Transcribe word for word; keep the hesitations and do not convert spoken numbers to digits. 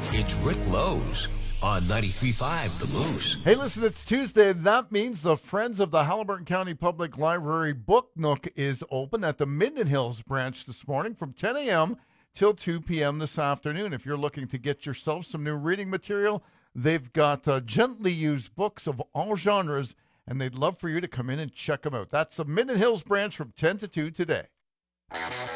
It's Rick Lowe's on ninety-three point five The Moose. Hey, listen, it's Tuesday. That means the Friends of the Haliburton County Public Library Book Nook is open at the Minden Hills branch this morning from ten a.m. till two p.m. this afternoon. If you're looking to get yourself some new reading material, they've got uh, gently used books of all genres, and they'd love for you to come in and check them out. That's the Minden Hills branch from ten to two today.